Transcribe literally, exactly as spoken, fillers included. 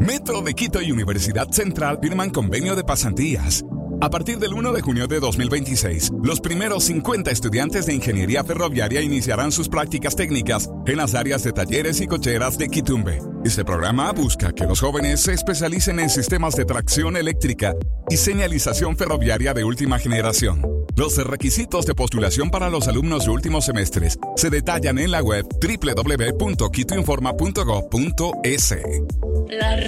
Metro de Quito y Universidad Central firman convenio de pasantías. A partir del primero de junio de dos mil veintiséis, los primeros cincuenta estudiantes de ingeniería ferroviaria iniciarán sus prácticas técnicas en las áreas de talleres y cocheras de Quitumbe. Este programa busca que los jóvenes se especialicen en sistemas de tracción eléctrica y señalización ferroviaria de última generación. Los requisitos de postulación para los alumnos de últimos semestres se detallan en la web doble u doble u doble u punto quito informa punto gob punto es.